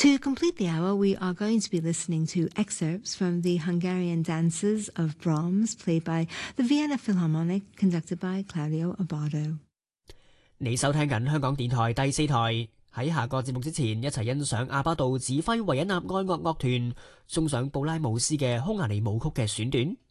To complete the hour, we are going to be listening to excerpts from the Hungarian dances of Brahms, played by the Vienna Philharmonic, conducted by Claudio Abbado. 你收聽緊香港電台第4台，喺下個節目之前，一齊欣賞阿巴杜指揮維也納愛樂樂團送上布拉姆斯嘅匈牙利舞曲嘅選段。